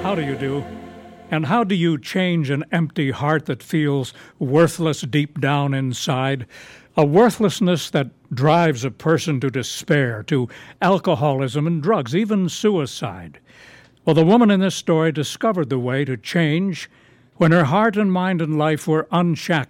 How do you do? And how do you change an empty heart that feels worthless deep down inside? A worthlessness that drives a person to despair, to alcoholism and drugs, even suicide. Well, the woman in this story discovered the way to change when her heart and mind and life were unshackled.